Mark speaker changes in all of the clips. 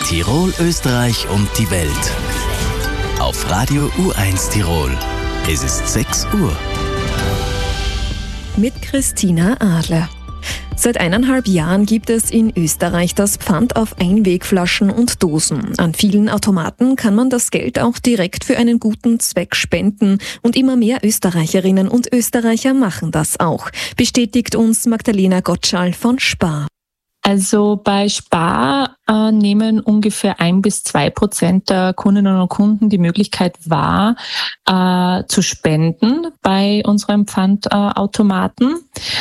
Speaker 1: Tirol, Österreich und die Welt. Auf Radio U1 Tirol. Es ist 6 Uhr.
Speaker 2: Mit Christina Adler. Seit 1,5 Jahren gibt es in Österreich das Pfand auf Einwegflaschen und Dosen. An vielen Automaten kann man das Geld auch direkt für einen guten Zweck spenden. Und immer mehr Österreicherinnen und Österreicher machen das auch, bestätigt uns Magdalena Gottschall von Spar.
Speaker 3: Also bei Spar nehmen ungefähr 1-2% der Kundinnen und Kunden die Möglichkeit wahr, zu spenden bei unserem Pfandautomaten.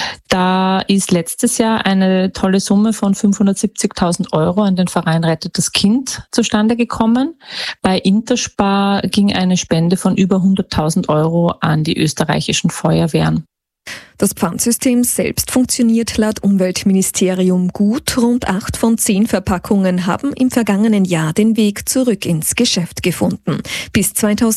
Speaker 3: Da ist letztes Jahr eine tolle Summe von 570.000 € an den Verein Rettet das Kind zustande gekommen. Bei Interspar ging eine Spende von über 100.000 € an die österreichischen Feuerwehren.
Speaker 2: Das Pfandsystem selbst funktioniert laut Umweltministerium gut. Rund 8 von 10 Verpackungen haben im vergangenen Jahr den Weg zurück ins Geschäft gefunden. Bis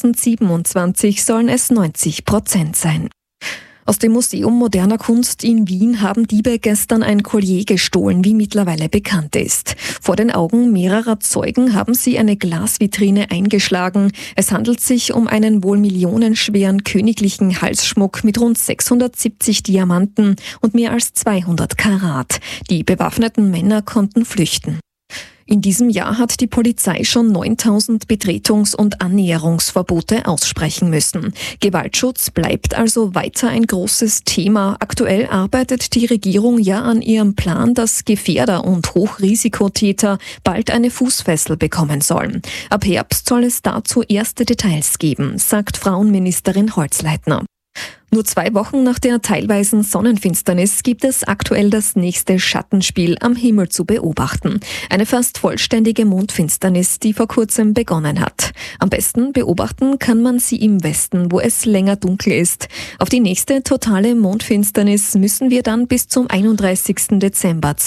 Speaker 2: 2027 sollen es 90% sein. Aus dem Museum Moderner Kunst in Wien haben Diebe gestern ein Collier gestohlen, wie mittlerweile bekannt ist. Vor den Augen mehrerer Zeugen haben sie eine Glasvitrine eingeschlagen. Es handelt sich um einen wohl millionenschweren königlichen Halsschmuck mit rund 670 Diamanten und mehr als 200 Karat. Die bewaffneten Männer konnten flüchten. In diesem Jahr hat die Polizei schon 9.000 Betretungs- und Annäherungsverbote aussprechen müssen. Gewaltschutz bleibt also weiter ein großes Thema. Aktuell arbeitet die Regierung ja an ihrem Plan, dass Gefährder und Hochrisikotäter bald eine Fußfessel bekommen sollen. Ab Herbst soll es dazu erste Details geben, sagt Frauenministerin Holzleitner. Nur 2 Wochen nach der teilweisen Sonnenfinsternis gibt es aktuell das nächste Schattenspiel am Himmel zu beobachten. Eine fast vollständige Mondfinsternis, die vor kurzem begonnen hat. Am besten beobachten kann man sie im Westen, wo es länger dunkel ist. Auf die nächste totale Mondfinsternis müssen wir dann bis zum 31. Dezember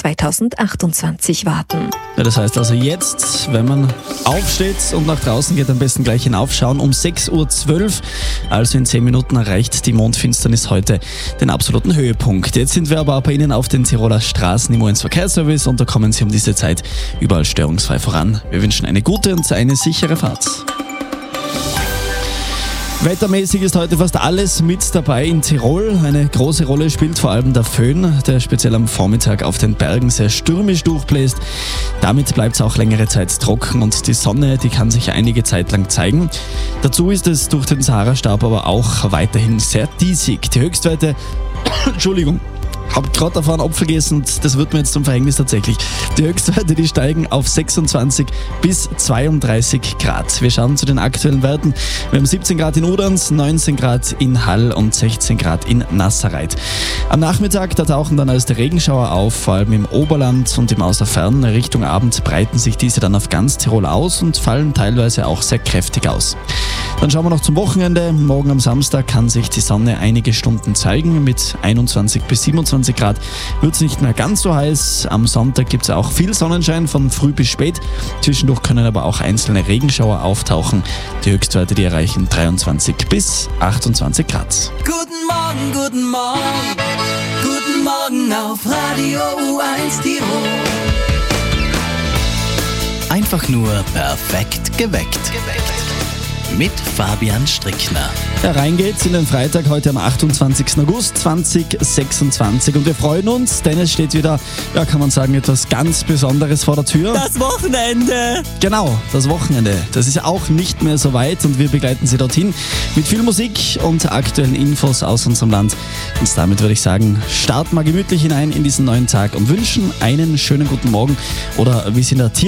Speaker 2: 2028 warten.
Speaker 4: Ja, das heißt also jetzt, wenn man aufsteht und nach draußen geht, am besten gleich hinaufschauen. Um 6.12 Uhr, also in 10 Minuten, erreicht die Mondfinsternis heute den absoluten Höhepunkt. Jetzt sind wir aber bei Ihnen auf den Tiroler Straßen im U1 Verkehrsservice und da kommen Sie um diese Zeit überall störungsfrei voran. Wir wünschen eine gute und eine sichere Fahrt. Wettermäßig ist heute fast alles mit dabei in Tirol. Eine große Rolle spielt vor allem der Föhn, der speziell am Vormittag auf den Bergen sehr stürmisch durchbläst. Damit bleibt es auch längere Zeit trocken und die Sonne, die kann sich einige Zeit lang zeigen. Dazu ist es durch den Sahara-Staub aber auch weiterhin sehr diesig. Die Höchstwerte, Entschuldigung, habe gerade davor einen Apfel gegessen und das wird mir jetzt zum Verhängnis tatsächlich. Die Höchstwerte, die steigen auf 26 bis 32 Grad. Wir schauen zu den aktuellen Werten. Wir haben 17 Grad in Oderns, 19 Grad in Hall und 16 Grad in Nasserreit. Am Nachmittag, da tauchen dann erste Regenschauer auf, vor allem im Oberland und im Außerfern. Richtung Abend breiten sich diese dann auf ganz Tirol aus und fallen teilweise auch sehr kräftig aus. Dann schauen wir noch zum Wochenende. Morgen am Samstag kann sich die Sonne einige Stunden zeigen. Mit 21 bis 27 Grad wird es nicht mehr ganz so heiß. Am Sonntag gibt es auch viel Sonnenschein von früh bis spät. Zwischendurch können aber auch einzelne Regenschauer auftauchen. Die Höchstwerte, die erreichen 23 bis 28 Grad.
Speaker 5: Guten Morgen, guten Morgen. Guten Morgen auf Radio U1 Tirol.
Speaker 1: Einfach nur perfekt geweckt. Mit Fabian Strickner.
Speaker 4: Ja, rein geht's in den Freitag heute am 28. August 2026 und wir freuen uns, denn es steht wieder, ja, kann man sagen, etwas ganz Besonderes vor der Tür.
Speaker 5: Das Wochenende!
Speaker 4: Genau, das Wochenende. Das ist auch nicht mehr so weit und wir begleiten Sie dorthin mit viel Musik und aktuellen Infos aus unserem Land. Und damit würde ich sagen, starten wir gemütlich hinein in diesen neuen Tag und wünschen einen schönen guten Morgen oder wie es in der